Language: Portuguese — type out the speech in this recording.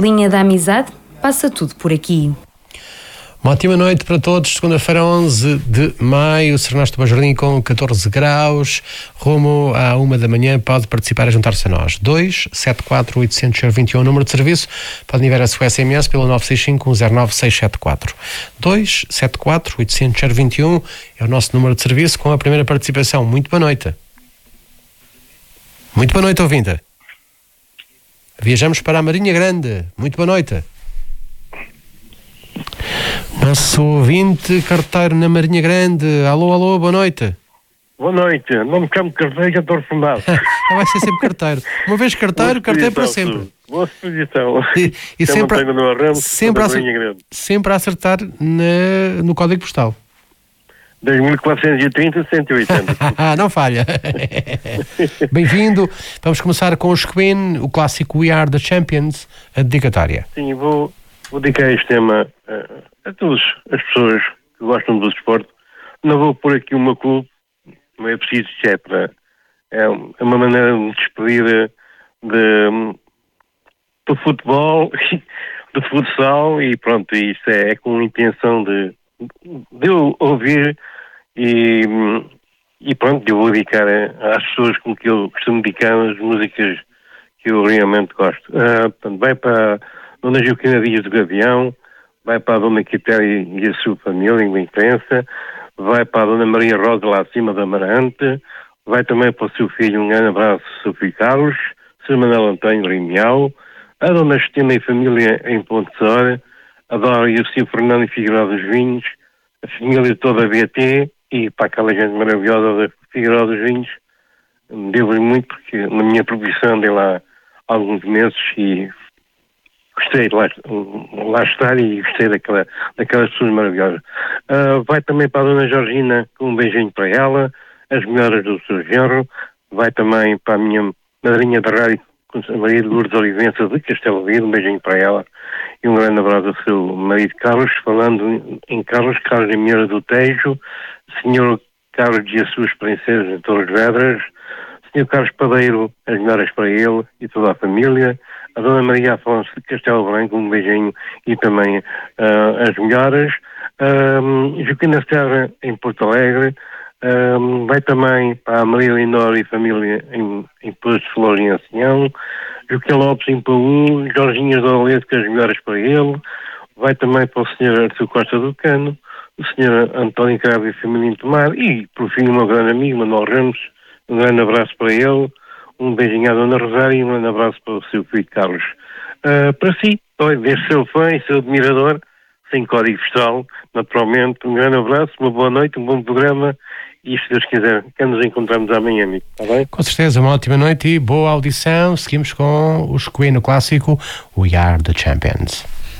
Linha da Amizade, passa tudo por aqui. Uma ótima noite para todos. Segunda-feira, 11 de maio, Sernasto do Jardim com 14 graus, rumo à 1 da manhã. Pode participar e juntar-se a nós. 274-821, número de serviço. Pode enviar a sua SMS pelo 965-109-674. 274-821 é o nosso número de serviço com a primeira participação. Muito boa noite. Muito boa noite, ouvinte. Viajamos para a Marinha Grande. Muito boa noite. Nosso ouvinte carteiro na Marinha Grande. Alô, alô, boa noite. Boa noite, não me chamo carteiro, já estou reformado. Vai ser sempre carteiro. Uma vez carteiro, carteiro para sempre. Boa exposição. E sempre a acertar no código postal. 2430-180. Não falha. Bem-vindo. Vamos começar com os Queen, o clássico We Are the Champions, a dedicatória. Sim, vou dedicar este tema a todas as pessoas que gostam do desporto. Não vou pôr aqui uma clube, não é preciso, é uma maneira de me despedir do futebol, do futsal, e pronto, isto é com a intenção de eu ouvir e pronto, eu vou dedicar às pessoas com que eu costumo dedicar as músicas que eu realmente gosto. Portanto, vai para a Dona Joaquina Dias do Gavião, vai para a Dona Quitéria e a sua família em imprensa, vai para a Dona Maria Rosa lá acima da Amarante, vai também para o seu filho, um grande abraço, seu filho Carlos, Sr. Manuel António Rimial, a Dona Justina e família em Ponte Sora, a Dora e o Sr. Fernando e Figueiró dos Vinhos, a família toda a BT e para aquela gente maravilhosa da Figueiró dos Vinhos. Devo-lhe muito porque na minha profissão andei lá há alguns meses e gostei de lá estar e gostei daquelas pessoas maravilhosas. Vai também para a Dona Georgina com um beijinho para ela, as melhoras do seu genro. Vai também para a minha madrinha da rádio, a Maria de Lourdes Olivença de Castelo Verde, um beijinho para ela e um grande abraço ao seu marido Carlos. Falando em Carlos de Mineira do Tejo, Sr. Carlos de Jesus Princesas de Torres Vedras, Sr. Carlos Padeiro, as melhoras para ele e toda a família, a Dona Maria Afonso de Castelo Branco, um beijinho e também as melhoras, Joaquina Serra em Porto Alegre, vai também para a Maria Leonor e família em Poços de Flor em Ancinhão, Joaquim Lopes em Paú, Jorginhas de Oleto, que as melhoras para ele, vai também para o Sr. Artur Costa do Cano, o Sr. António Cravo e família em Tomar, e por fim o meu grande amigo Manuel Ramos, um grande abraço para ele, um beijinho à Dona Rosário e um grande abraço para o seu filho Carlos. Para si, desde seu fã e seu admirador, sem código postal, naturalmente, um grande abraço, uma boa noite, um bom programa e, se Deus quiser, que nos encontramos amanhã, amigo. Está bem? Com certeza, uma ótima noite e boa audição. Seguimos com os Queen, o clássico We Are the Champions.